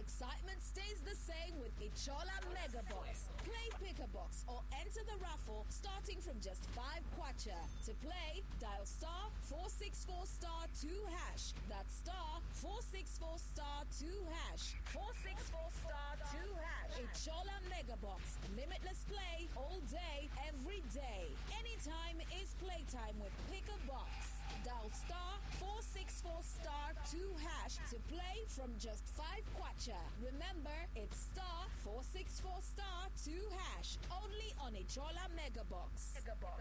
excitement stays the same with Ichola Megabox. Play Pick-a-Box or enter the raffle starting from just 5 kwacha. To play, dial star 464 star 2 hash. That's star 464 star 2 hash. 464 star 2 hash. Ichola Megabox. Limitless play all day, every day. Anytime is playtime with Pick-a-Box. Dial star 464 star 2 hash to play from just 5 kwacha. Remember, it's star 464 star 2 hash. Only on Ichola Megabox.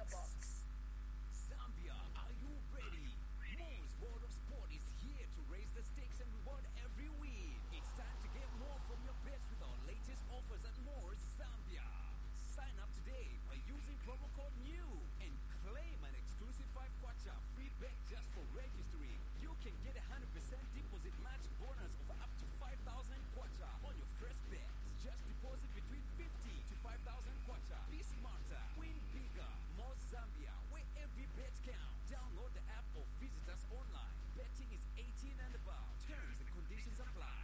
Zambia, are you ready? Moon's World of Sport is here to raise the stakes and reward every win. It's time to get more from your bets with our latest offers at Moore's Zambia. Sign up today by using promo code NEW and claim an exclusive 5 kwacha free bet just for registering. You can get a 100% deposit match bonus of up to 5,000 kwacha on your first bet. Just deposit between 50 to 5,000 kwacha. Be smarter, win bigger. More Zambia, where every bet counts. Download the app or visit us online. Betting is 18 and above. Terms and conditions apply.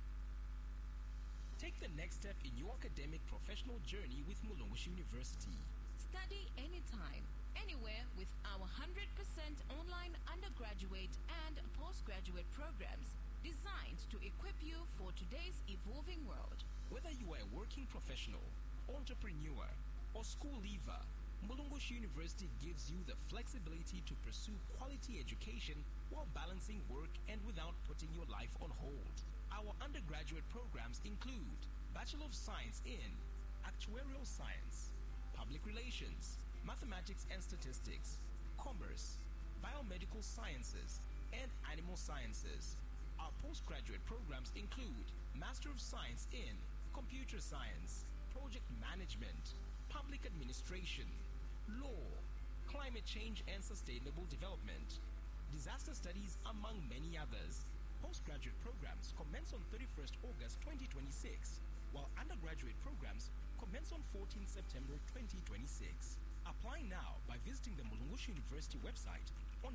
Take the next step in your academic professional journey with Mulungushi University. Study anytime, anywhere with our 100% online undergraduate and postgraduate programs designed to equip you for today's evolving world. Whether you are a working professional, entrepreneur, or school leaver, Mulungushi University gives you the flexibility to pursue quality education while balancing work and without putting your life on hold. Our undergraduate programs include Bachelor of Science in Actuarial Science, Public Relations, Mathematics and Statistics, Commerce, Biomedical Sciences, and Animal Sciences. Our postgraduate programs include Master of Science in Computer Science, Project Management, Public Administration, Law, Climate Change and Sustainable Development, Disaster Studies, among many others. Postgraduate programs commence on 31st August 2026, while undergraduate programs commence on 14 September 2026. Apply now by visiting the Mulungushi University website on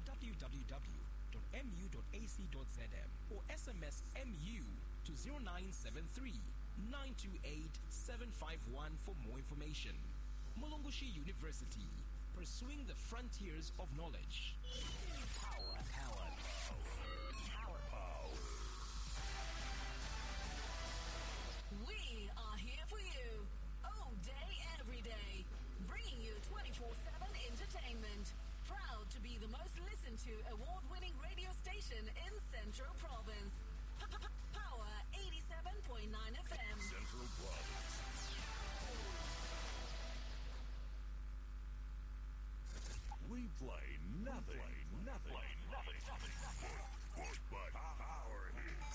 www.mu.ac.zm or SMS MU to 0973 928 751 for more information. Mulungushi University, pursuing the frontiers of knowledge. We are here for you all day, every day, bringing you 24/7 entertainment. Proud to be the most listened to award-winning radio station in Central Province. Power 87.9 FM. Central Province. We play nothing but power hits.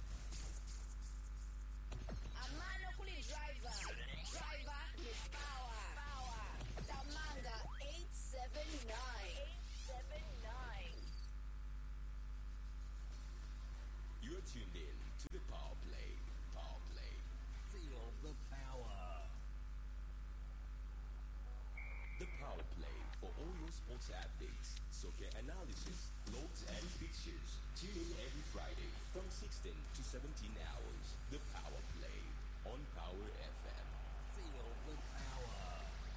Amano Kuli driver with power. Tamanga 879. You're tuned in to the Power Play. Feel the power. The Power Play for all your sports updates, soccer analysis, blogs and pictures. Tune in every Friday from 16 to 17 hours. The Power Play on Power FM. Feel the power.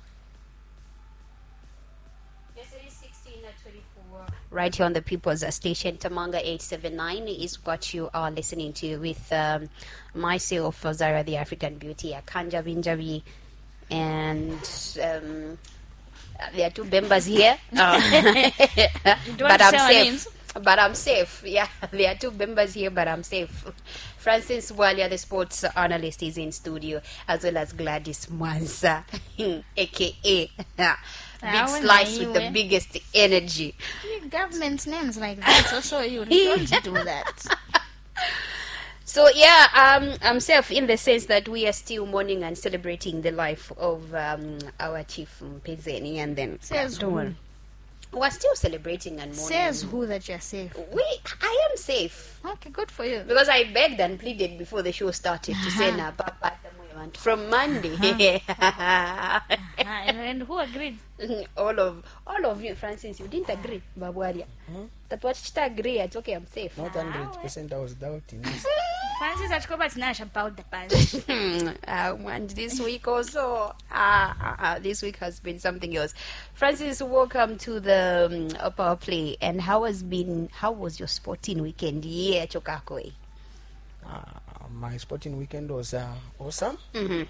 Yes, it is 16 at 24. Right here on the People's Station, Tamanga 879 is what you are listening to with myself, Zara the African Beauty, Akanja Binjabi, and there are two members here. But I'm safe. But I'm safe. Yeah, there are two members here, but I'm safe. Francis Walia, the sports analyst, is in studio, as well as Gladys Mwanza, aka Big Slice with the biggest energy. Government names like that, also you don't do that. So yeah, I'm safe in the sense that we are still mourning and celebrating the life of our chief Mpezeni, and then Says who? We're still celebrating and mourning. Says who that you're safe? I am safe. Okay, good for you. Because I begged and pleaded before the show started to say na papa from Monday. And who agreed? all of you, Francis, you didn't agree, Babwaria. That what she agree, it's okay, I'm safe. Not 100%, I was doubting. Francis Achikoba Tinash about the past. And this week also, this week has been something else. Francis, welcome to the Power Play. And how was your sporting weekend here at Chokakwe? My sporting weekend was awesome. Mm-hmm.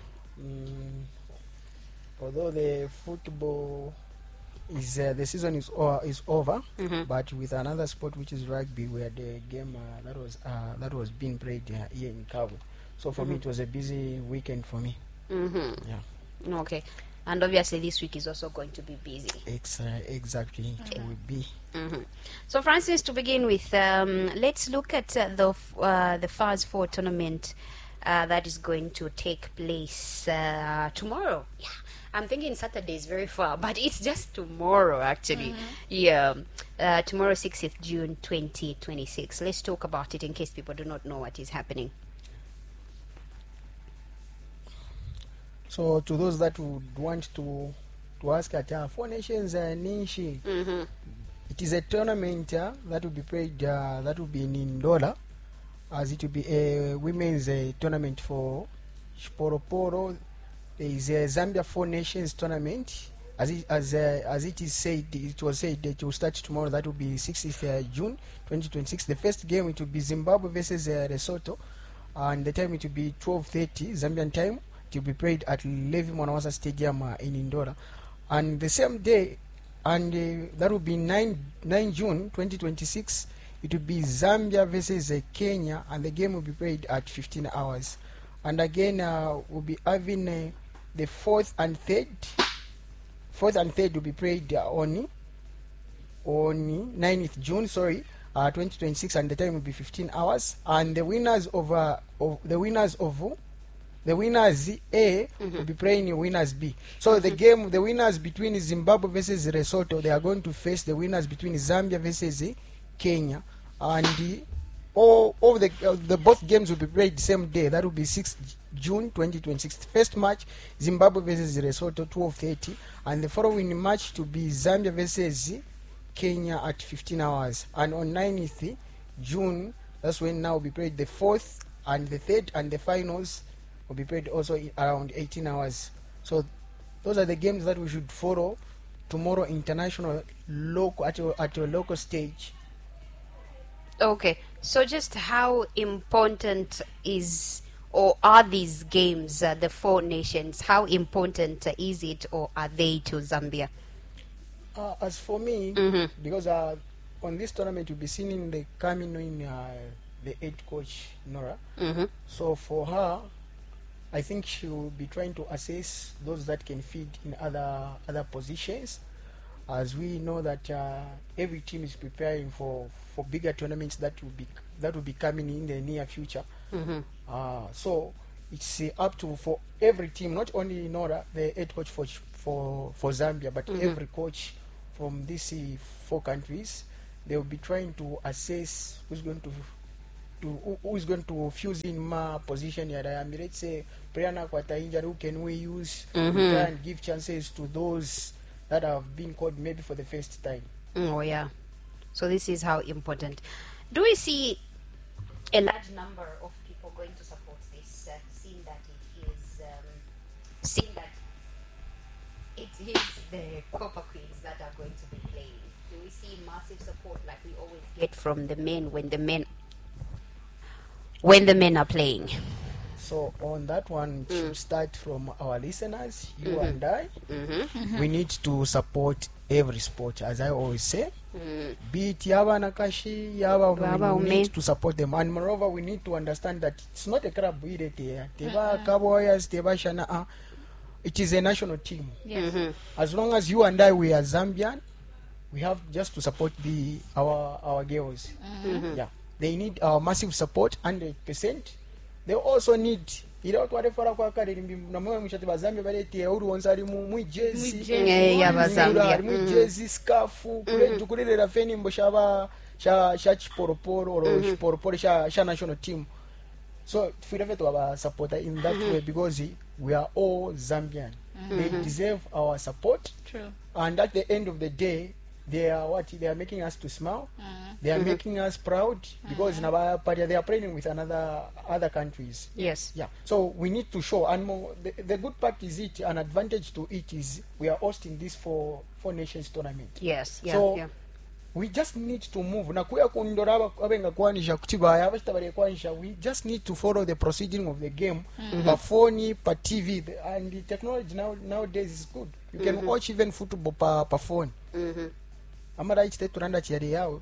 Although the football is the season is over, Mm-hmm. but with another sport which is rugby, we had a game that was being played here in Kabwe. So for me, it was a busy weekend for me. Mm-hmm. Yeah, Okay. And obviously this week is also going to be busy. exactly. It will be. Mm-hmm. So, Francis, to begin with, let's look at the Fast Four tournament that is going to take place tomorrow. Yeah, I'm thinking Saturday is very far, but it's just tomorrow, actually. Yeah, tomorrow, 6th June 2026. Let's talk about it in case people do not know what is happening. So to those that would want to ask at Four Nations Ninshi, Mm-hmm. it is a tournament that will be played, that will be in Ndola, as it will be a women's tournament for Shiporoporo. There is a Zambia Four Nations tournament. As it is said, it was said that it will start tomorrow. That will be 6th June 2026. The first game, it will be Zimbabwe versus Lesotho, and the time it will be 12:30 Zambian time. It will be played at Levi Mwanawasa Stadium in Ndola. And the same day, and that will be 9 June 2026, it will be Zambia versus Kenya, and the game will be played at 15 hours. And again, we'll be having the fourth and third will be played on 9th June, 2026, and the time will be 15 hours. And the winners the winners A will be playing winners B. So the winners between Zimbabwe versus Lesotho, they are going to face the winners between Zambia versus Kenya, and all of the both games will be played the same day. That will be 6th June 2026. First match, Zimbabwe versus Lesotho, 12:30, and the following match to be Zambia versus Kenya at 15 hours. And on 9th June, that's when now will be played the fourth and the third, and the finals will be played also around 18 hours. So those are the games that we should follow tomorrow, international, local, at your local stage. Okay, so just how important are these games, the Four Nations? How important is it, or are they to Zambia? As for me, Mm-hmm. because on this tournament we'll be seeing the coming in the head coach Nora. Mm-hmm. So for her, I think she will be trying to assess those that can feed in other positions, as we know that every team is preparing for bigger tournaments that will be coming in the near future. Mm-hmm. So it's up to for every team, not only Nora, the head coach for Zambia, but every coach from these four countries. They will be trying to assess who is going to fuse in my position here. Let's say Brianna Kwata injury, who can we use? We try and give chances to those that have been called maybe for the first time. Oh, yeah. So this is how important. Do we see a large number of people going to support this, seeing that it is the Copper Queens that are going to be playing? Do we see massive support like we always get from the men when the men are playing? So on that one, it should start from our listeners, you and I. We need to support every sport, as I always say. Be it Yaba Nakashi, Yaba, we need to support them. And moreover, we need to understand that it's not a club here. Teba Cowboys, Teba Shana. It is a national team. Yes. As long as you and I, we are Zambian, we have just to support our girls. Yeah, they need our massive support, 100%. They also need twatefora kwa kalirimbi namwe mushati bazambia balete uri wonse ari mu jezi Bazambia. mu jezi scarf kulera fenimbo shaba sha chiporoporo or chiporoporo sha national team. So we have to have a supporter in that way, because we are all Zambian. They deserve our support. True. And at the end of the day, they are what they are making us to smile. They are making us proud because in our party they are playing with other countries. Yes. Yeah, so we need to show, and more, the good part is it, an advantage to it is we are hosting this four nations tournament. Yes. Yeah. So yeah. we just need to move nakuya kundora abenga kwanisha kutibaya abasitabale kwanisha. We just need to follow the proceeding of the game pa phone, pa TV, and the technology nowadays is good. You can watch even football pa phone. Amara ichite turanda chiyari yawe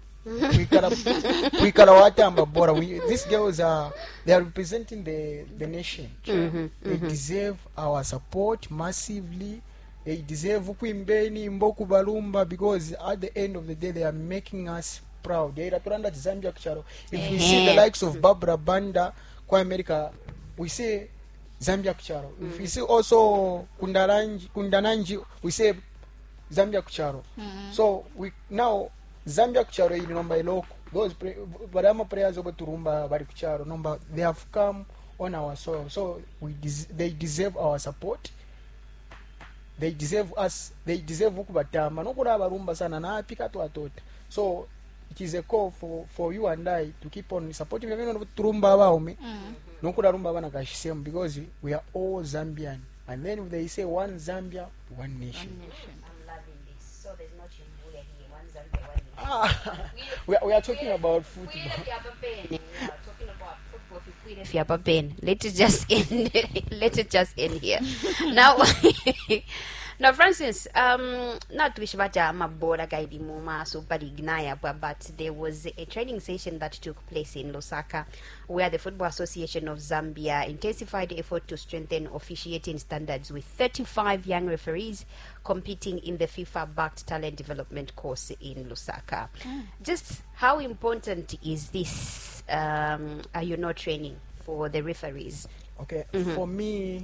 kwikala watamba bora. These girls they are representing the nation. They deserve our support massively. They deserve kwimbeni mboku balumba, because at the end of the day they are making us proud. They are turanda Zambia kucharo. If we see the likes of Barbara Banda kwa America, we say Zambia kucharo. If we see also Kundananji, we say Zambia kucharo. So we now Zambia kucharo ili nomba iloko. Those barama players over turumba bari kucharo nomba, they have come on our soil. So they deserve our support. They deserve us. They deserve ukubatama. No kura barumba sana na pika tu atota. So it is a call for you and I to keep on supporting them. Turumba baumi. No kura rumba bana kashisem, because we are all Zambian. And then they say one Zambia, one nation. I'm loving this. So there's no Chimbuya here. One Zambia, one nation. We are talking about football. Talking about football. Let it just end. Let it just end here. Now, now, Francis, not wish bata mabola guide muma super ignaya, but there was a training session that took place in Lusaka, where the Football Association of Zambia intensified effort to strengthen officiating standards with 35 young referees competing in the FIFA-backed talent development course in Lusaka. Just how important is this, training for the referees? Okay, for me,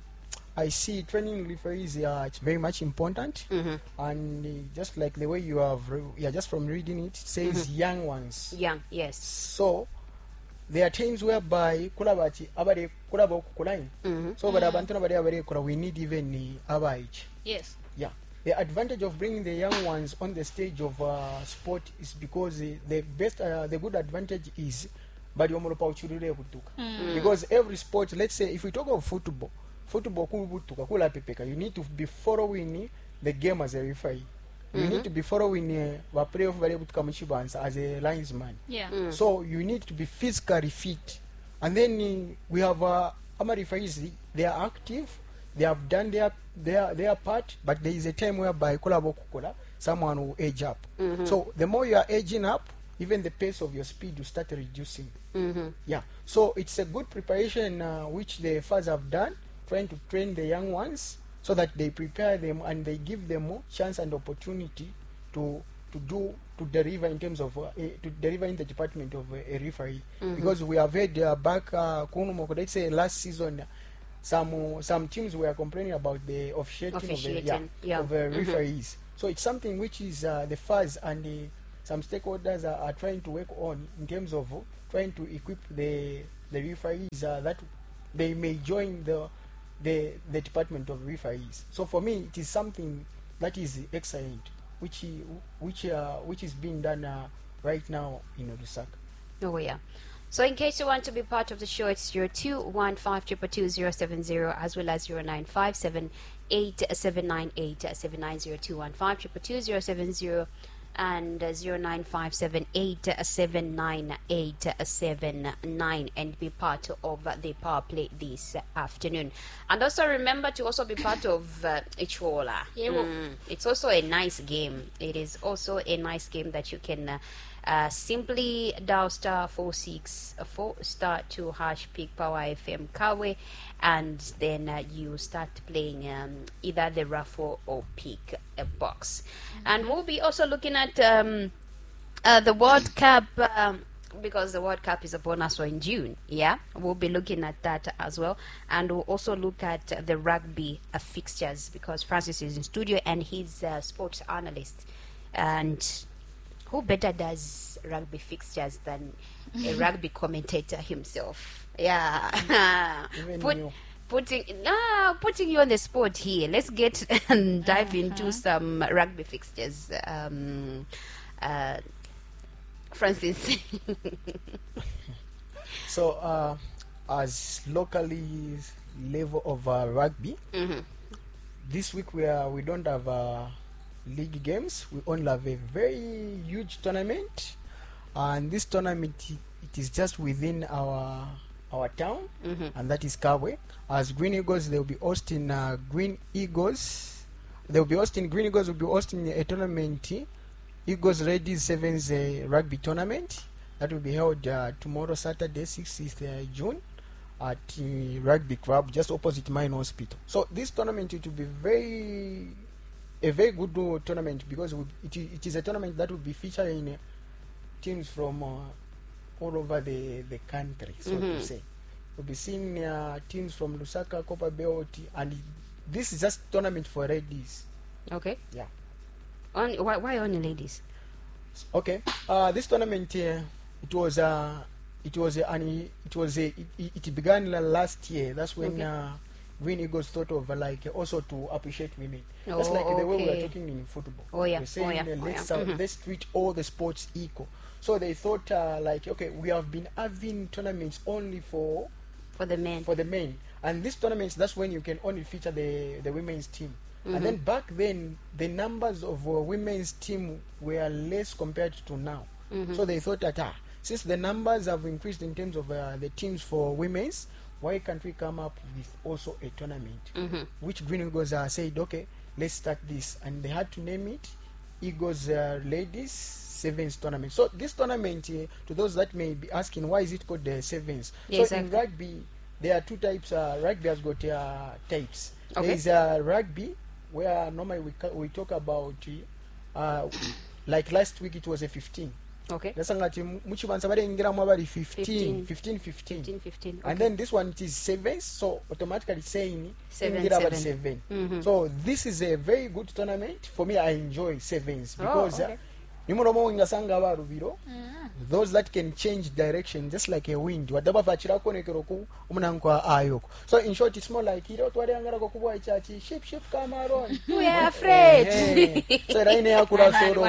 I see training referees. It's very much important, and just like the way you have, just from reading it, says young ones. Young, yes. So there are times whereby kulabati abare kulaba okukulai. So but abantwana bari abare kula, we need even abaich. Yes. Yeah. The advantage of bringing the young ones on the stage of sport is because the good advantage is bari omolopa uchurire kutuka. Because every sport, let's say if we talk of football kubutuka kula pepeka, you need to be following the game as a referee. You need to be following the playoff variable as a linesman. Yeah. So you need to be physically fit. And then we have referees, they are active, they have done their part, but there is a time whereby someone will age up. So the more you are aging up, even the pace of your speed will start reducing. Yeah. So it's a good preparation which the fathers have done, trying to train the young ones so that they prepare them and they give them more chance and opportunity to deliver in terms of to deliver in the department of a referee. Because we have heard back let's say last season, some teams were complaining about the officiating of referees. So it's something which is the FAS and some stakeholders are trying to work on in terms of trying to equip the referees that they may join the department of referees. So for me, it is something that is excellent, which is being done right now in Lusaka. Oh yeah. So in case you want to be part of the show, it's 0215222070 as well as 09578798790215222070 and 0957879879 and be part of the power play this afternoon. And also remember to also be part of Ichola. It's also a nice game. It is also a nice game that you can simply dial star 464 star 2 hash pick Power FM Kawe, and then you start playing either the raffle or pick a box. And we'll be also looking at the World Cup, because the World Cup is upon us in June. Yeah, we'll be looking at that as well, and we'll also look at the rugby fixtures, because Francis is in studio and he's a sports analyst, and who better does rugby fixtures than a rugby commentator himself? Yeah. Even putting you on the spot here. Let's get and dive into some rugby fixtures. Francis. So, as locally level of rugby, this week we don't have league games. We only have a very huge tournament, and this tournament it is just within our town, and that is Kabwe. As Green Eagles, they will be hosting Green Eagles. They will be hosting Green Eagles. Will be hosting a tournament, Eagles Ladies Sevens rugby tournament that will be held tomorrow, Saturday, 6th June, at Rugby Club, just opposite Mine Hospital. So this tournament it will be a very good tournament because it is a tournament that will be featuring teams from all over the country, so to say. We'll be seeing teams from Lusaka, Copper Belt, and this is just tournament for ladies. Okay. Yeah. Why only ladies? Okay. This tournament it began last year. That's when Green Eagles thought of also to appreciate women. That's like the way we are talking in football. Oh yeah. We're saying let's treat all the sports equal. So they thought okay, we have been having tournaments only for the men. For the men, and these tournaments, that's when you can only feature the women's team. And then back then, the numbers of women's team were less compared to now. So they thought that since the numbers have increased in terms of the teams for women's, why can't we come up with also a tournament? Which Green Eagles said, okay, let's start this, and they had to name it Eagles Ladies Sevens Tournament. So this tournament, to those that may be asking, why is it called the Sevens? Yeah, so in rugby, there are two types. Rugby has got types. Okay. There is rugby, where normally we talk about like last week it was a 15. Okay. That's ngati muchibanza barengeramu abali 15. 15. And then this one it is sevens, so automatically saying 7. So this is a very good tournament for me. I enjoy sevens because nimulomo wingasanga abalubiro, those that can change direction just like a wind wadaba vachira konekero ku umunanko ayoko. So in short, it's more like iro twalengara ko kubwa ichachi ship come around. We are afraid. So raine yakura soro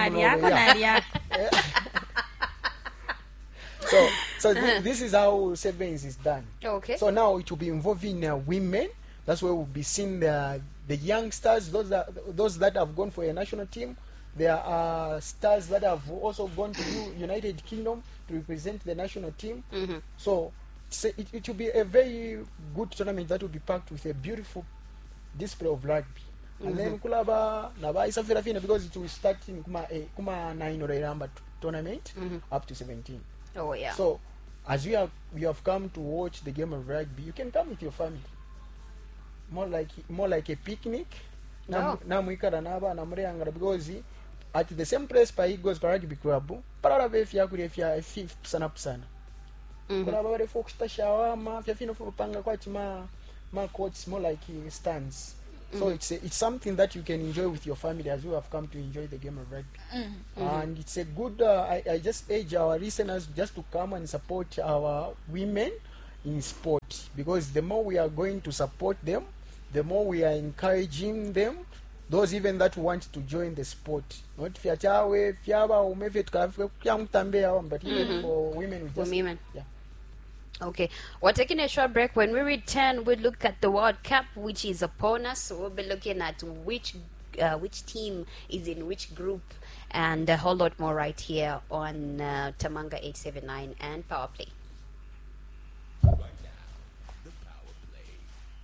So this is how sevens is done. Okay. So now it will be involving women. That's where we'll be seeing the youngsters, those that have gone for a national team. There are stars that have also gone to United Kingdom to represent the national team. So it will be a very good tournament that will be packed with a beautiful display of rugby. And then kulaba naba isafira fina because it will start in kuma 9 or a tournament up to 17. Oh yeah. So as you have come to watch the game of rugby, you can come with your family. More like a picnic. Namwikara naba namureyangara because at the same place pa Eagles pa rugby club parara vefya kurefya fifth sana. Kuna bale folks ta shawama fya fino panga kwa chima courts more like stands. So it's something that you can enjoy with your family as you have come to enjoy the game of rugby. And it's a good I just urge our listeners just to come and support our women in sport, because the more we are going to support them, the more we are encouraging them, those even that want to join the sport. Not fiachawe fiaba umefe tukafika kyamtambea, but even for women, we just women. Yeah. Okay, we're taking a short break. When we return, we'll look at the World Cup, which is upon us. So we'll be looking at which team is in which group, and a whole lot more right here on Tamanga 879 and Power Play. Right now, the Power Play.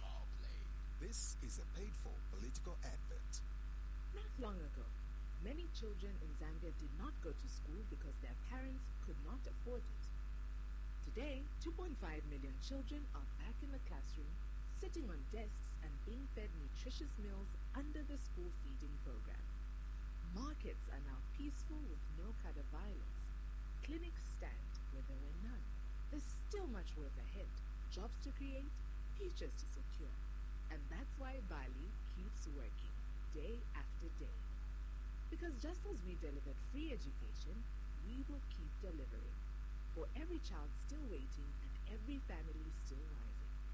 This is a paid-for political advert. Not long ago, many children in Zambia did not go to school because their parents could not afford it. Today, 2.5 million children are back in the classroom, sitting on desks and being fed nutritious meals under the school feeding program. Markets are now peaceful with no kind of violence. Clinics stand where there were none. There's still much work ahead, jobs to create, futures to secure. And that's why Bali keeps working, day after day. Because just as we delivered free education, we will keep delivering. For every child still waiting and every family still rising.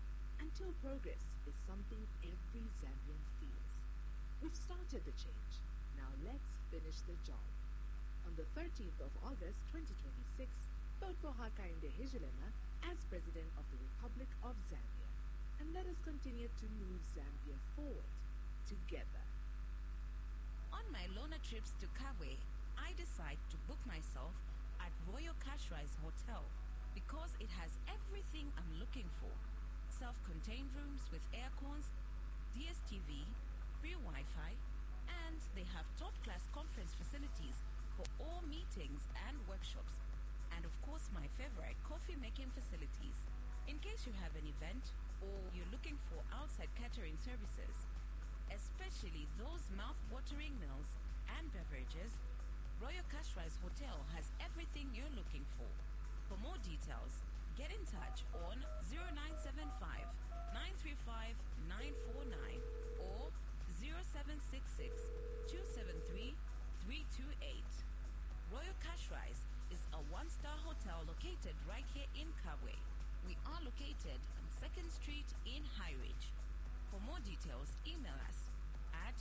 until progress is something every Zambian feels. We've started the change. Now let's finish the job. On the 13th of August 2026, vote for Hakainde Hichilema as President of the Republic of Zambia. And let us continue to move Zambia forward together. On my Lona trips to Kabwe, I decide to book myself at Royal Cashrise Hotel because it has everything I'm looking for. Self-contained rooms with air cons, DSTV, free Wi-Fi, and they have top-class conference facilities for all meetings and workshops. And of course, my favorite, coffee-making facilities. In case you have an event or you're looking for outside catering services, especially those mouth-watering meals and beverages, Royal Cashrise Hotel has everything you're looking for. For more details, get in touch on 0975 935 949 or 0766 273 328. Royal Cashrise is a one-star hotel located right here in Kabwe. We are located on 2nd Street in High Ridge. For more details, email us at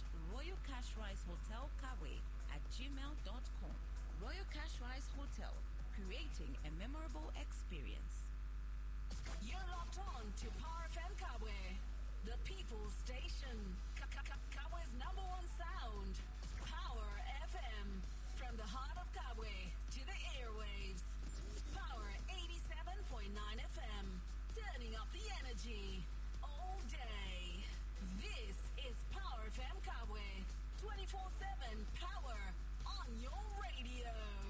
royalcashrisehotelkabwe@gmail.com. Royal Cashrise Hotel, creating a memorable experience. You're locked on to Power FM Kabwe, the people's station. Kabwe's number one sound. Power FM. From the heart of Kabwe to the airwaves. Power 87.9 FM. Turning up the energy all day. This is Power FM Kabwe. 24/7 power on your radio.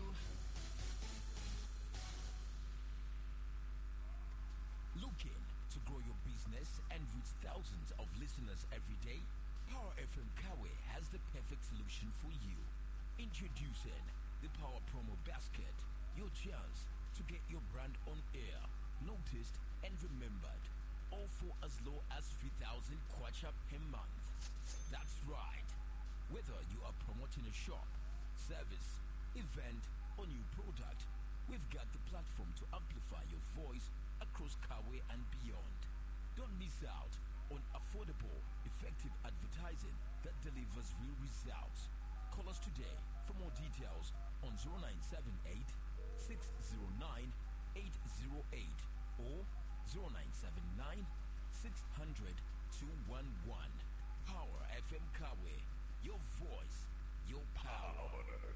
Looking to grow your business and reach thousands of listeners every day? Power FM Kawe has the perfect solution for you. Introducing the Power Promo Basket, your chance to get your brand on air, noticed and remembered, all for as low as 3,000 kwacha per month. That's right. Whether you are promoting a shop, service, event, or new product, we've got the platform to amplify your voice across Kawe and beyond. Don't miss out on affordable, effective advertising that delivers real results. Call us today for more details on 0978 609 808 or 0979 600 211. Power FM Kawe, your voice, your power.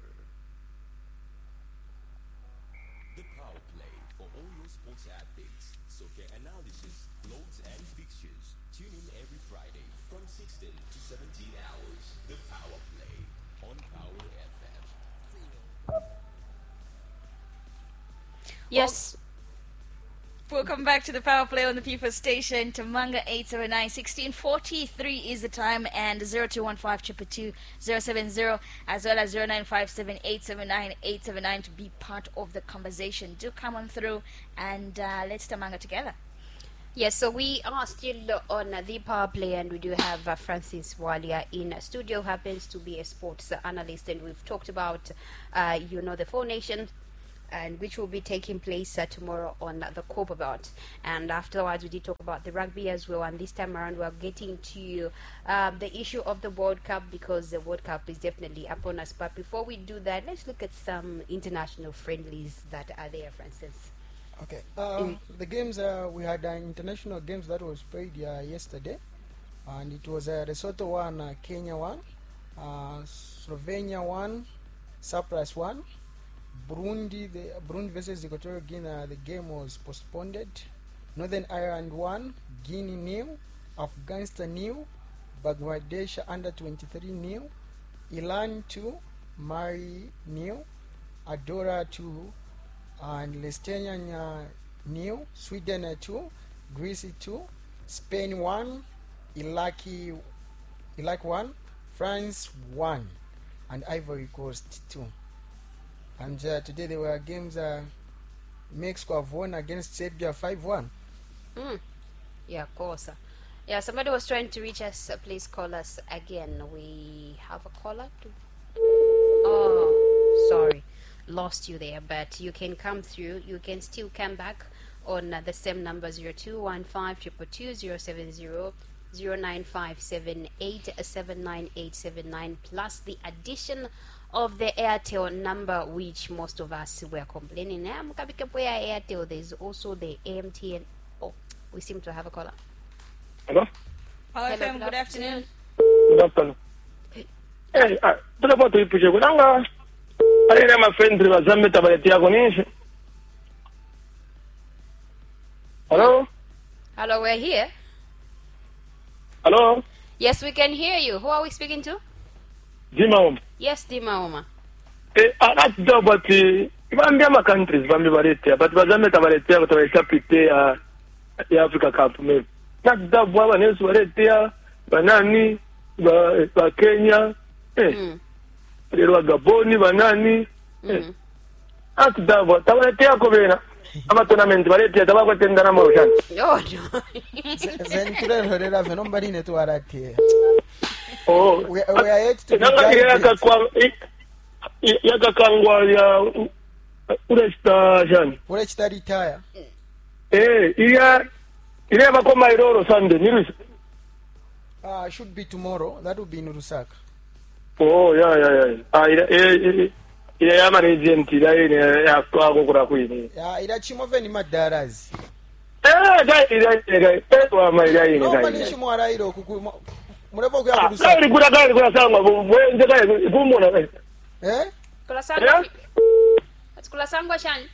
The Power Play for all your sports athletes, soccer analysis, loads and fixtures. Tune in every Friday from 16 to 17 hours. The Power Play on Power FM. Yes. Welcome back to the Power Play on the People Station. Tamanga 879-1643 is the time, and 0215-222-070 as well as 0957-879-879 to be part of the conversation. Do come on through and let's Tamanga together. Yes, so we are still on the Power Play, and we do have Francis Walia in studio, happens to be a sports analyst, and we've talked about, the Four Nations, and which will be taking place tomorrow on the Copperbelt. And afterwards, we did talk about the rugby as well. And this time around, we're getting to the issue of the World Cup, because the World Cup is definitely upon us. But before we do that, let's look at some international friendlies that are there, for instance. Okay. The games, we had international games that was played yesterday. And it was Lesotho 1, Kenya 1, Slovenia 1, Cyprus 1. Burundi versus Equatorial Guinea, the game was postponed. Northern Ireland 1, Guinea 0, Afghanistan 0, Bangladesh under 23 0, Iran 2, Mali 0, Andorra 2, and Liechtenstein 0, Sweden 2, Greece 2, Spain 1, Iraq 1, France 1, and Ivory Coast 2. And today there were games. Mexico have won against Serbia 5-1. Yeah, of course. Yeah, somebody was trying to reach us. Please call us again. We have a caller. Oh, sorry. Lost you there. But you can come through. You can still come back on the same number 0215 0957879879 plus the addition of the Airtel number, which most of us were complaining. Airtel, there's also the AMTN. Oh, we seem to have a caller. Hello? Power FM, good afternoon. Good afternoon. Hey, tulapo tuipushe kunanga. Alina my friend Zambe tabaletia konisha. Hello? Hello, we're here. Hello? Yes, we can hear you. Who are we speaking to? Jima. Yes, Dimaoma. That's the but ibambia ma countries bambi baletia, but bazame tabaletia kutabaletia pite ya Africa Cup me. That's the bwa banesu baletia banani ba Kenya. Lero Gaboni banani. That's the bwa tabaletia ko bena. Ama tournament baletia tabako tenda na motion. No. Zenture horera fenombari ne to arate. Oh, we are yet to yakakangwa ya uresta jani. Uresta retire. Ile bakoma iroro Sunday nirusi. Should be tomorrow. That will be in Lusaka. Oh, yeah. Ile ya management ile ya kwa kukura kwini. Ila chimove ni madarazi. Guy, wa mai no mani shimwara ilo murevo kwa Lusaka. Kali kura sangwa bwenze kai kumona. Kula sangwa. Kula sangwa shani.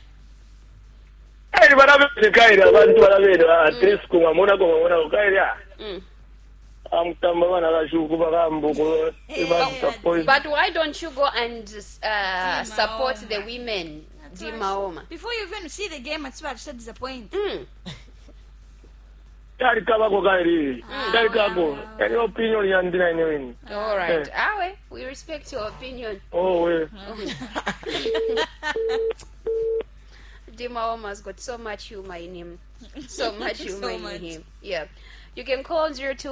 Barabe kai abantu barabe at least kumamona ukaira. But why don't you go and support the women, Dimaoma? Before you even see the game, it's so disappointed. Any opinion you anyway. All right. Awe, we respect your opinion. Dimaoma's got so much humor in him. So much humor in him. Yeah. You can call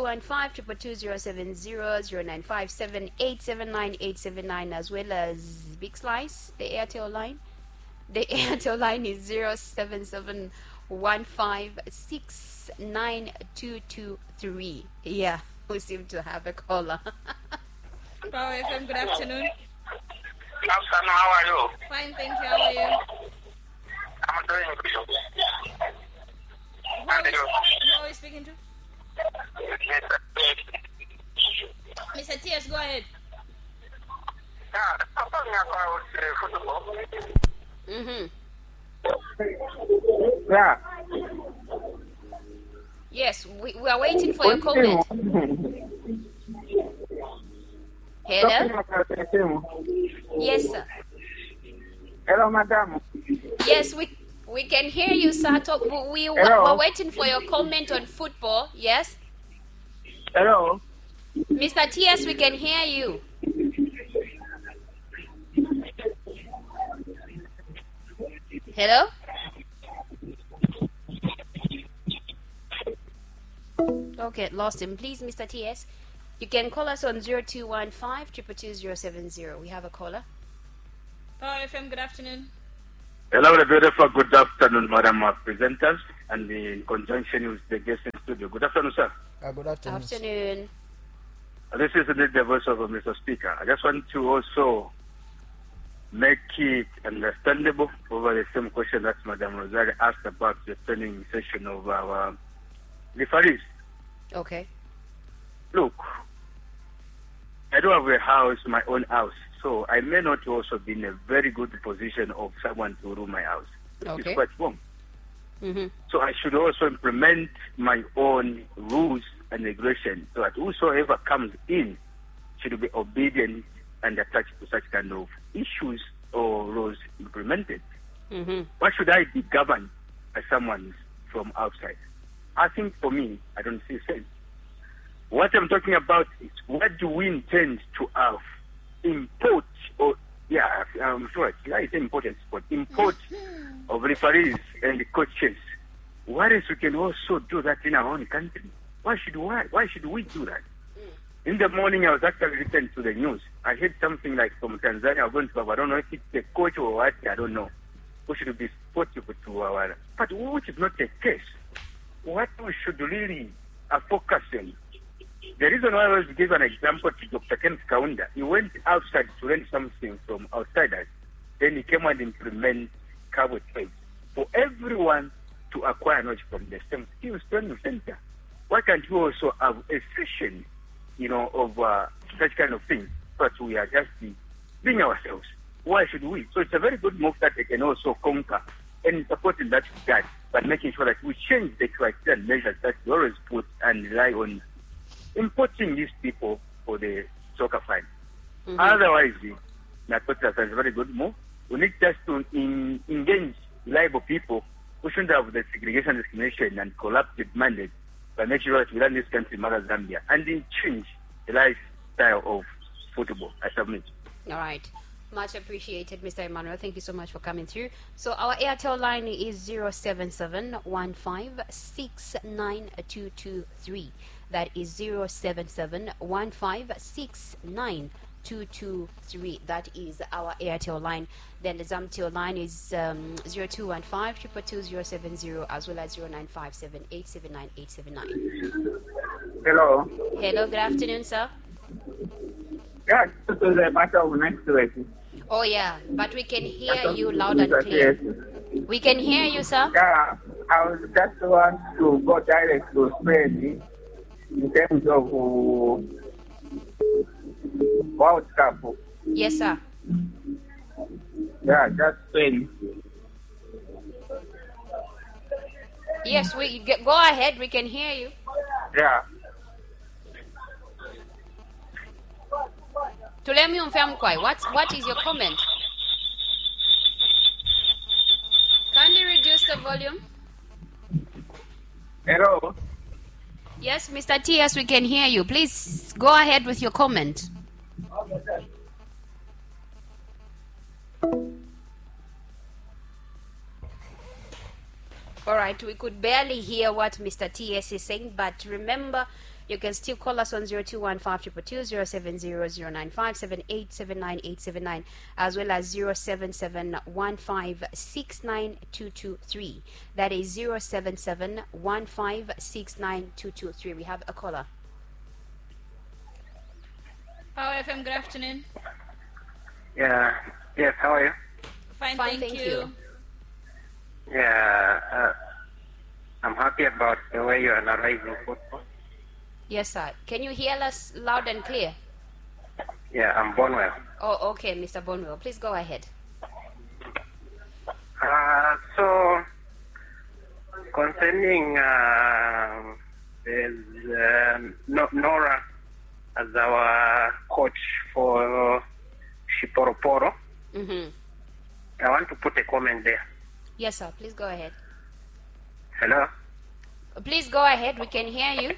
0215-22070-0957-879-879 as well as Big Slice, the Airtel line. The Airtel line is 0771569223. Yeah, we seem to have a caller. Power FM, good afternoon. Good afternoon, how are you? Fine, thank you. How are you? I'm doing good. Who are we speaking to? Mr. T.S., go ahead. I'm talking about football. Yeah. Yes, we are waiting for your comment. Hello? Yes, sir. Hello, madam. Yes, we can hear you, sir. We're waiting for your comment on football. Yes? Hello? Mr. T.S., we can hear you. Hello? Okay, lost him. Please, Mr. T.S., you can call us on 0215-222-070. We have a caller. Power FM, good afternoon. Hello, beautiful. Good afternoon, madam presenters, and in conjunction with the guest in studio. Good afternoon, sir. Good afternoon. Afternoon. This is indeed the voice of Mr. Speaker. I just want to also make it understandable over the same question that Madam Rosario asked about the training session of our referees. Okay. Look, I don't have a house, my own house, so I may not also be in a very good position of someone to rule my house. Okay. It's quite wrong. Mm-hmm. So I should also implement my own rules and regulation so that whosoever comes in should be obedient and attached to such kind of issues or laws implemented. Mm-hmm. Why should I be governed by someone from outside? I think for me, I don't see sense. What I'm talking about is what do we intend to have? Import or, I'm sorry, it's important, but import of referees and coaches. What else we can also do that in our own country? Why should we do that? In the morning, I was actually listening to the news. I heard something like from Tanzania, I don't know if it's a coach or what, I don't know. we should be supportive to our, but which is not the case. What we should really focus on. The reason why I was give an example to Dr. Kenneth Kaunda, he went outside to learn something from outsiders. Then he came and implement Cabo trades for everyone to acquire knowledge from the same skills training center. Why can't we also have a session, of such kind of things, but we are just being ourselves? Why should we? So it's a very good move that they can also conquer and support in that regard, but making sure that we change the criteria and measures that we always put and rely on importing these people for the soccer fine. Mm-hmm. Otherwise, that's a very good move. We need just to engage reliable people who shouldn't have the segregation, discrimination, and corrupted mandate, but make sure that we run this country, Mother Zambia, and then change the lifestyle of football. I submit. All right. Much appreciated, Mr. Emmanuel. Thank you so much for coming through. So our Airtel line is 077-1569-223. That is 077-1569-223. That is our Airtel line. Then the Zamtel line is 0215-222-070 as well as 0957-879-879. Hello. Hello, good afternoon, sir. Yeah, this is a matter of next week. Oh, yeah, but we can hear you loud and clear. We can hear you, sir. Yeah, I was just want to go direct to Spain in terms of World Cup. Yes, sir. Yeah, just Spain. Yes, go ahead. We can hear you. Yeah. Tulemi Umfamkwai, what is your comment? Kindly reduce the volume. Hello. Yes, Mr. T.S., we can hear you. Please go ahead with your comment. All right, we could barely hear what Mr. T.S. is saying, but remember, you can still call us on 0215-222-070-09578-79879, as well as 077-1569-223. That is 077-1569-223. We have a caller. Power FM, good afternoon. Yeah. Yes, how are you? Fine, thank you. Yeah, I'm happy about the way you are analyzing football. Yes, sir. Can you hear us loud and clear? Yeah, I'm Bonwell. Oh, okay, Mr. Bonwell. Please go ahead. So, concerning Nora as our coach for Shiporoporo, Mm-hmm. I want to put a comment there. Yes, sir. Please go ahead. Hello? Please go ahead. We can hear you.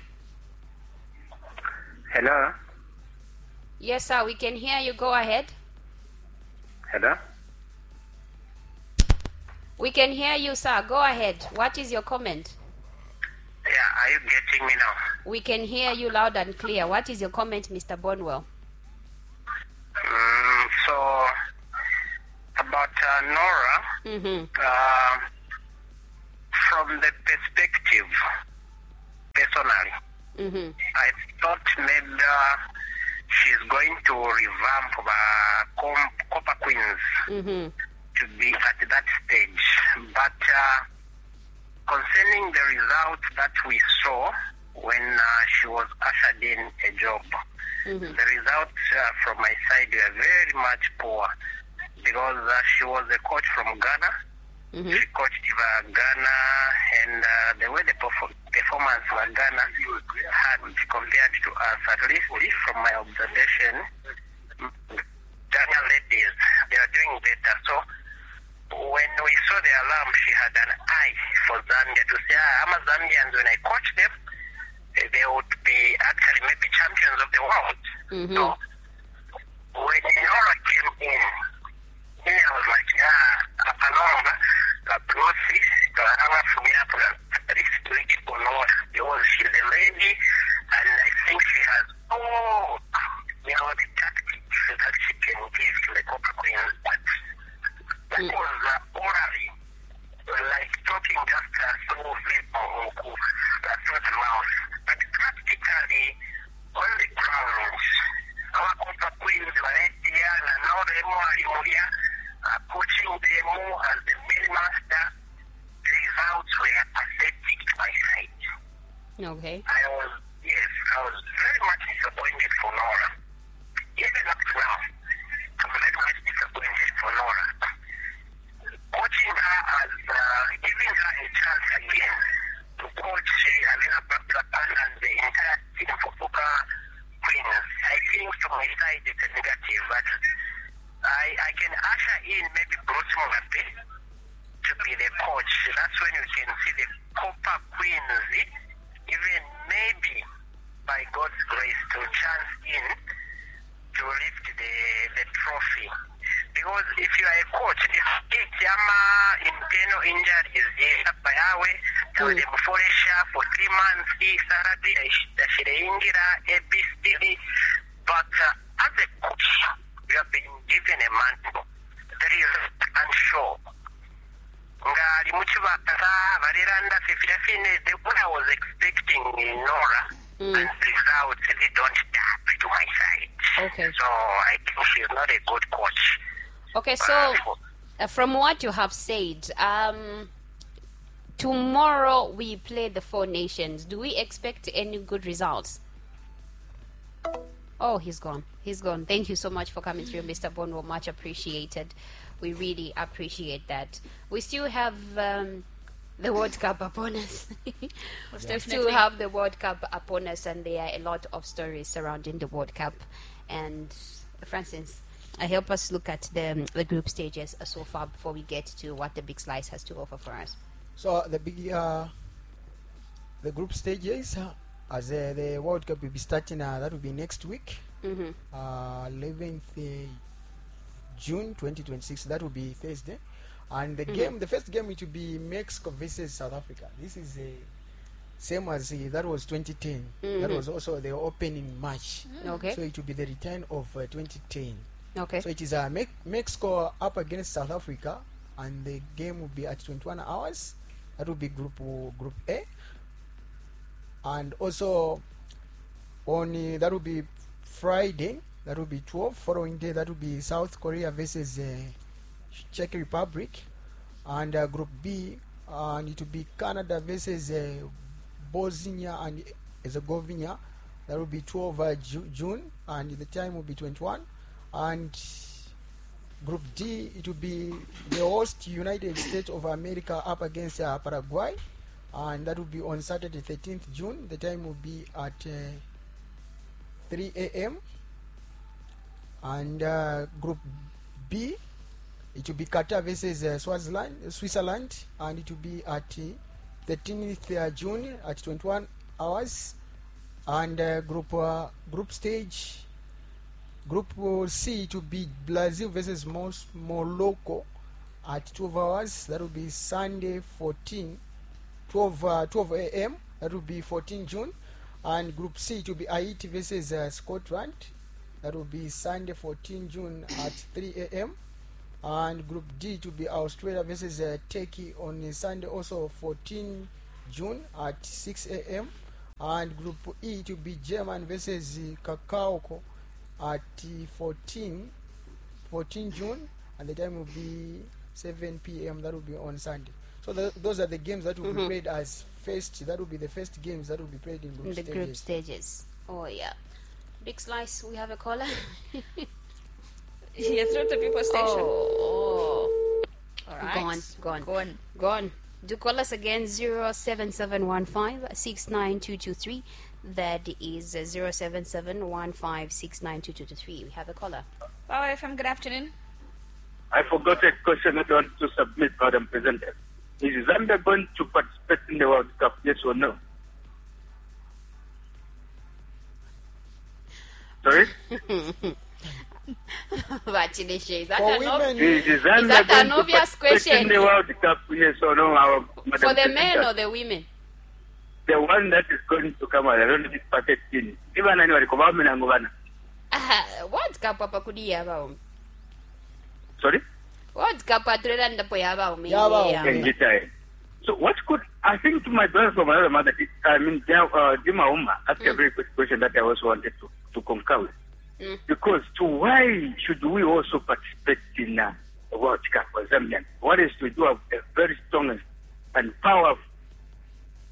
Hello? Yes, sir. We can hear you. Go ahead. Hello? We can hear you, sir. Go ahead. What is your comment? Yeah, are you getting me now? We can hear you loud and clear. What is your comment, Mr. Bonwell? So, about Nora, from the perspective, personally, I thought maybe she's going to revamp the Copper Queens to be at that stage. But concerning the result that we saw when she was ushered in a job, the results from my side were very much poor because she was a coach from Ghana. She coached Ghana, and the way the performance of Ghana had compared to us, at least from my observation, Ghana ladies, they are doing better. So when we saw the alarm, she had an eye for Zambia to say, I'm a Zambians, when I coach them, they would be actually maybe champions of the world. So when Nora came in, I was like, Palomba, la Prosi, she's a lady, and I think she has all, the tactics that she can give to the Copper Queens. But that was orally Okay. I was very much disappointed for Nora. Even up to now, I'm very much disappointed for Nora. Coaching her as giving her a chance again to coach Alena Paplapan and the entire team for Puka Queens. I think from my side it's a negative, but I can usher in maybe Bruce Mugabe to be the coach. That's when you can see the Copa Queens, even maybe by God's grace, to chance in to lift the trophy. Because if you are a coach, if internal injuries by Yahweh, for 3 months, but as a coach, you have been given a mantle. There is unsure. Ngali muchibaza bariranda what I was expecting in Nora and results they don't tap to my side. Okay. So I think she's not a good coach. Okay, so from what you have said, tomorrow we play the Four Nations. Do we expect any good results? Oh, he's gone. He's gone. Thank you so much for coming through, Mr. Bonwo. Much appreciated. We really appreciate that. We still have the World Cup upon us. We still have the World Cup upon us, and there are a lot of stories surrounding the World Cup. And Francis, help us look at the group stages so far before we get to what the Big Slice has to offer for us. So the group stages, as the World Cup will be starting, that will be next week, 11th June 2026. That will be Thursday, and the first game it will be Mexico versus South Africa. This is same as that was 2010. That was also the opening match. Okay. So it will be the return of 2010. Okay. So it is Mexico up against South Africa, and the game will be at 21 hours. That will be Group A, and also on that will be Friday. That will be 12. Following day, that will be South Korea versus Czech Republic, and Group B, and it will be Canada versus Bosnia and Herzegovina. That will be 12 June, and the time will be 21. And Group D, it will be the host United States of America up against Paraguay, and that will be on Saturday 13th June. The time will be at 3 a.m. And Group B, it will be Qatar versus Switzerland, and it will be at 13th June at 21 hours. And group stage, Group C, it will be Brazil versus Morocco at 12 hours. That will be Sunday 12 a.m. That will be 14 June. And Group C, it will be Haiti versus Scotland. That will be Sunday 14 June at 3 a.m. And Group D, to be Australia versus Turkey on Sunday, also 14 June at 6 a.m. And Group E, to be German versus Cacao at 14 June, and the time will be 7 p.m. That will be on Sunday. So those are the games that will be played as first. That will be the first games that will be played in group stages. Oh yeah. Big Slice, we have a caller. Here through the People Station. Oh. All right. Gone. Do call us again, 07715 69223. That is 07715 69223. We have a caller. Power FM, good afternoon. I forgot a question I want to submit, Madam President. Is Zambia going to participate in the World Cup, yes or no? Sorry? Is that an obvious question? In the World Cup, yes or no? For the men or the women? The one that is going to come out, I don't know if it's packet in. Even anybody come out, World Cup papa kudi yaba Sorry? World Cup atrela ndapo yaba So what could, I think my brother from another mother, Dima Uma asked a very good question that I also wanted to concur with. Because why should we also participate in the World Cup for Zambian? What is to do a very strong and powerful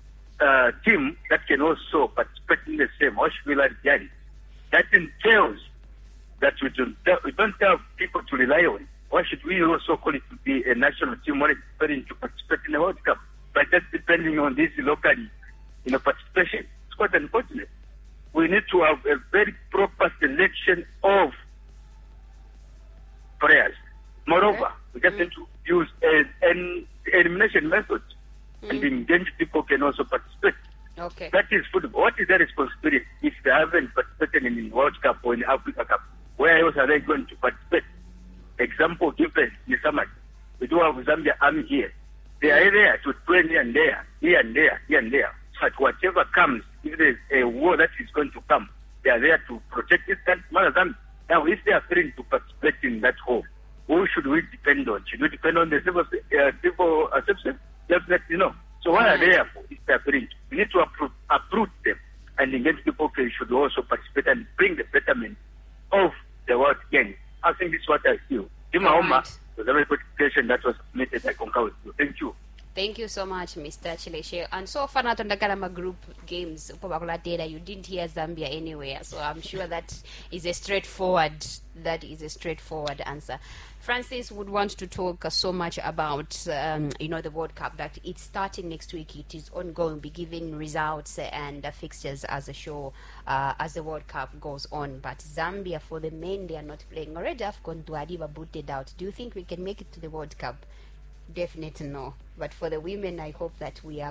team that can also participate in the same. How should we like that? That entails that we don't have people to rely on. Why should we also call it to be a national team when it's preparing to participate in the World Cup? But just depending on this locally, participation. It's quite unfortunate. We need to have a very proper selection of players. Moreover, we just need to use an elimination method, and engaged people can also participate. Okay. That is football. What is their responsibility if they haven't participated in the World Cup or in the Africa Cup? Where else are they going to participate? Example given in summer. We do have Zambia Army here. They are there to train here and there, here and there, here and there. But whatever comes, if there is a war that is going to come, they are there to protect this country. Now, if they are failing to participate in that war, who should we depend on? Should we depend on the civil service? Definitely no. So what are they for if they are failing? We need to uproot them and engage people who should also participate and bring the betterment of the world again. I think this is what I feel. Jima Oma was a very good question that was submitted. I concur with you. Thank you. Thank you so much, Mr. Chileshe. And so far, not on the Kalama group games, data, you didn't hear Zambia anywhere. So I'm sure that is a straightforward answer. Francis would want to talk so much about, the World Cup, that it's starting next week. It is ongoing, be giving results and fixtures as a show as the World Cup goes on. But Zambia, for the men, they are not playing. Already AFCON to Adiba booted out. Do you think we can make it to the World Cup? Definitely no. But for the women, I hope that I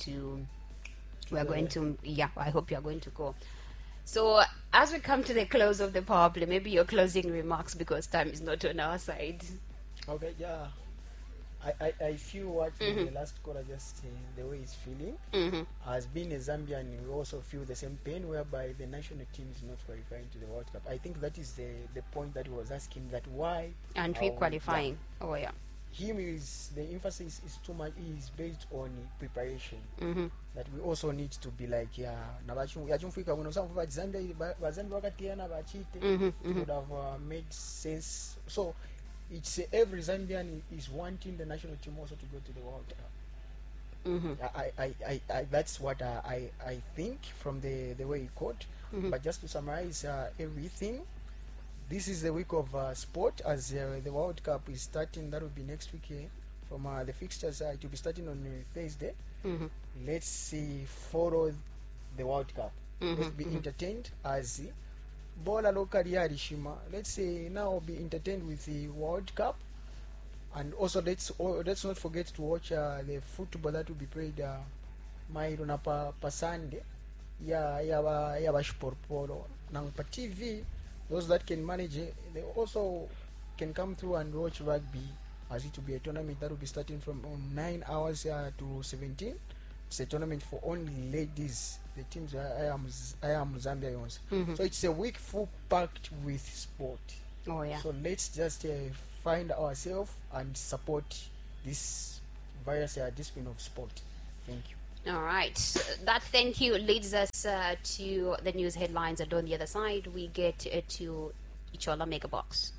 hope you are going to go. So as we come to the close of the power play, maybe your closing remarks, because time is not on our side. Okay, yeah. I feel what the last caller just the way he's feeling. As being a Zambian, we also feel the same pain whereby the national team is not qualifying to the World Cup. I think that is the point that he was asking, that why aren't we qualifying? Yeah. Oh yeah. The emphasis is too much is based on preparation. That we also need to be like yachumfika kuno some for Zambia wakatiana bachite would have made sense. So it's every Zambian is wanting the national team also to go to the World Cup. I that's what I think from the way he quote. But just to summarize everything. This is the week of sport, as the World Cup is starting. That will be next week from the fixtures. It will be starting on Thursday. Let's see, follow the World Cup. Let's be entertained as Bola locally Arishima. Let's say now be entertained with the World Cup, and also let's not forget to watch the football that will be played Mairona pa Sunday. Yaba Sport Polo. Now pa TV. Those that can manage it, they also can come through and watch rugby, as it will be a tournament that will be starting from 9 hours to 17. It's a tournament for only ladies. The teams I am Zambia ones. So it's a week full packed with sport. Oh yeah. So let's just find ourselves and support this various discipline of sport. Thank you. All right. That thank you leads us to the news headlines, and on the other side we get to Ichola Mega Box.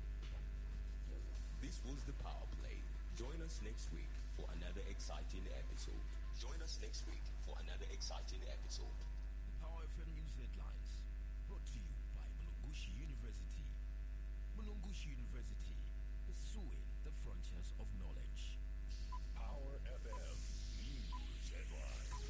This was the Power Play. Join us next week for another exciting episode. Power FM News Headlines, brought to you by Mulungushi University. Mulungushi University, pursuing the frontiers of knowledge. Power FM News Headlines.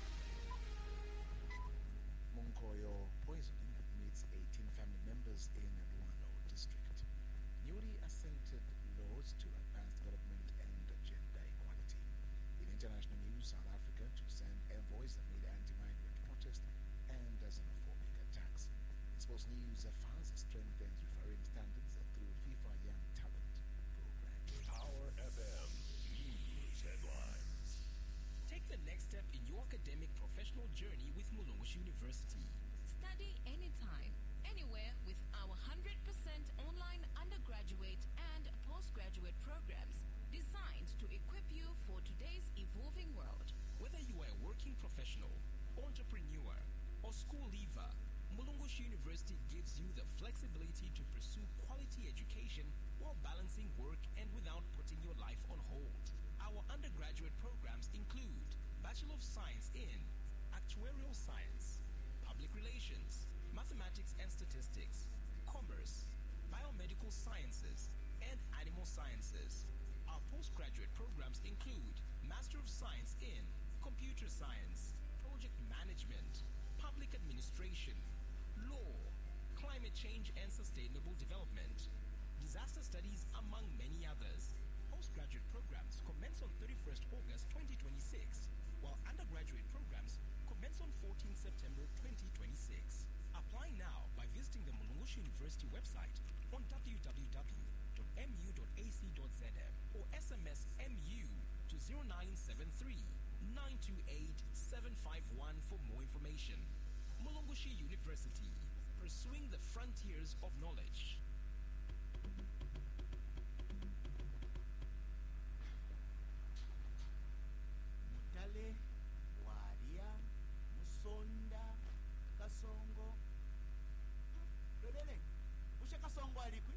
Monkoyo poisoning meets 18 family members in Luano district. Newly assented laws to advance development and gender equality. In international news, South Africa to send envoys amid anti-migrant protest and xenophobic attacks. In sports news, FAS strengthens refereeing standards through FIFA Young Talent Program. Power FM News Headlines. Take the next step in your academic professional journey with Mulungushi University. Study anytime, anywhere with our 100% online undergraduate and postgraduate programs designed to equip you for today's evolving world. Whether you are a working professional, entrepreneur, or school leaver, Mulungushi University gives you the flexibility to pursue quality education while balancing work and without putting your life on hold. Our undergraduate programs include Bachelor of Science in Actuarial Science, Public Relations, Mathematics and Statistics, Commerce, Biomedical Sciences, and Animal Sciences. Our postgraduate programs include Master of Science in Computer Science, Project Management, Public Administration, Law, Climate Change and Sustainable Development, Disaster Studies, among many others. Postgraduate programs commence on 31st August 2026, while undergraduate programs commence on 14th September 2026. Apply now by visiting the Mulungushi University website on www.mu.ac.zm or SMS MU to 0973 928 751 for more information. Mulungushi University, pursuing the frontiers of knowledge. Mutale, Waria, Musonda, Kasongo. Lolele, Busha Kasongo alikwi?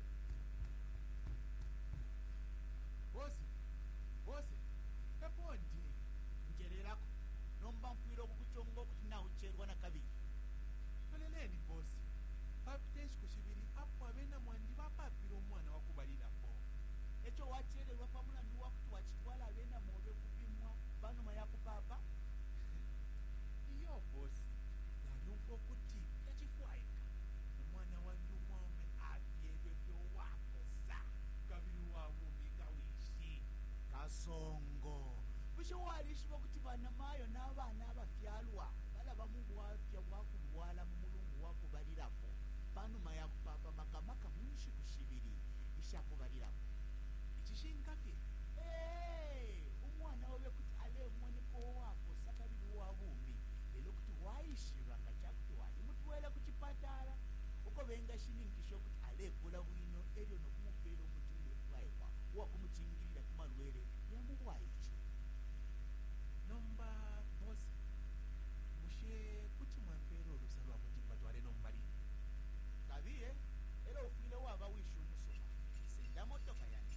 Bosi, pepondi, njererako, nomba mfwiro kukuchongo kutina ucherwa na kabiri. Loleleni bosi, papiteshi kushibiri apo abena mwandi bapapira omwana wakubalirapo. Echo wachererwa pamulandu wakuti wachitwala abena mobe kupimwa banuma yakupapa. Iyo bosi, nalumva okuti yachifwaika omwana wanyu mwome abyerwe wako sa kabiri wabumi gawishi Kasongo. Busha walishwa kuti bana mayo n'abana abafyalwa balaba mu bwafya bwakulwala mu mulungu wakubalirapo banuma yakupapa makamaka munshi kushibiri ishakubalirapo ikishinkafye umwana wawe kuti ale mwaneko wako sakabiri wabumi lelo kuti waishiranga chakuti wali mutwele kuchipatara uko benga shininkisho kuti ale kula bwino eryo nokumupera omutule fwaikwa wakumuchingirira kumalwere yamubwaichi nomba bosi mushe kuti mwampero olusa lwakuti mbatwale nombalini kabiye era ofwile waba wisha omusoma senda motoka yani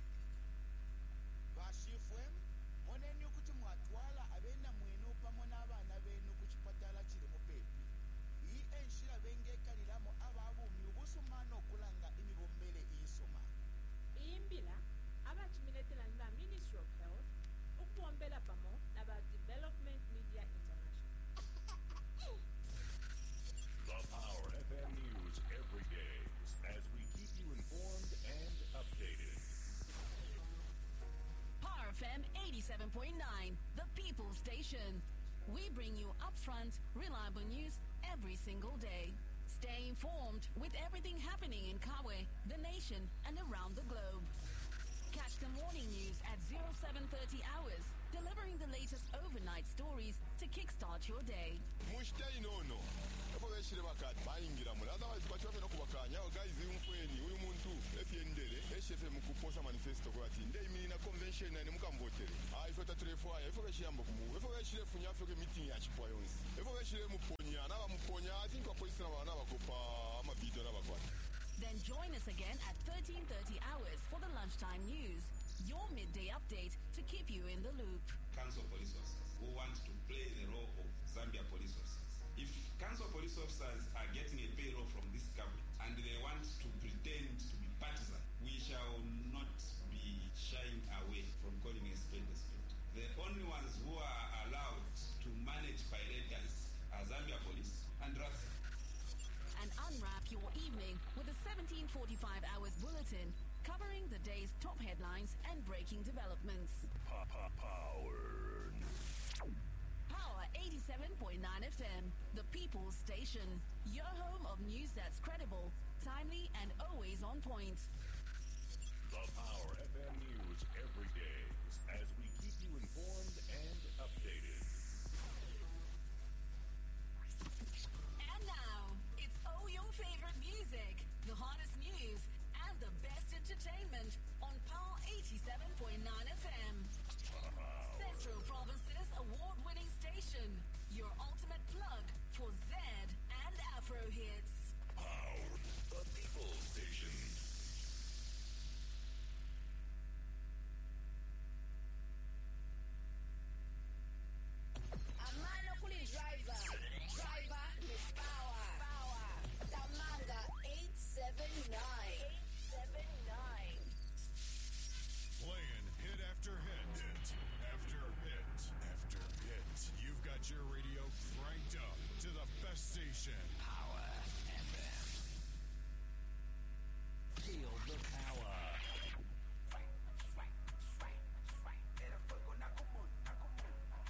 bashifwe moneni ukuthi mwatwala abena mwenu pamwe n'abana benu ku chipatala kiri mu pepi iyi enshira bengekaliramo ababumi ubusumana okulanga imibombele iyisoma iyimbila abachiminetela na Ministry of Health ukubombela pamo naba Development Media International. The Power FM News every day as we keep you informed and updated. Power FM 87.9, the People Station. We bring you upfront, reliable news every single day. Stay informed with everything happening in Kawe, the nation, and around the globe. Catch the morning news at 0730 hours, delivering the latest overnight stories to kickstart your day. Mushtai nono. Epo beshire bakati bayingira muri otherwise bachofe no kubakanya guys umfweni uyu muntu efyendere eshefe mukuposa manifesto ko ati ndey mina convention ne mukamvotere ifo tatrefu ifo beshiyamba kumu ifo beshire funya afike meeting ya chipwa yonse ifo beshire muponya naba muponya I think apolisi na bakopa ama video na bakwata. Then join us again at 13:30 hours for the lunchtime news, your midday update to keep you in the loop. Council police officers who want to play the role of Zambia police officers. If council police officers are getting a payroll from this government and they want to pretend to be partisan, we shall not be shying away from calling a spade a spade. The only ones who are allowed to manage pirates are Zambia police and RATSA. And unwrap your evening with a 1745 hours bulletin covering the day's top headlines and breaking developments. Power. Power 87.9 FM, the People's Station. Your home of news that's credible, timely, and always on point. The Power FM News every day as we keep you informed and updated. And now, it's all your favorite music, the hottest news, and the best entertainment on Power 87.9 FM. Central Province's award-winning station, your ultimate plug for Z and Afro hits.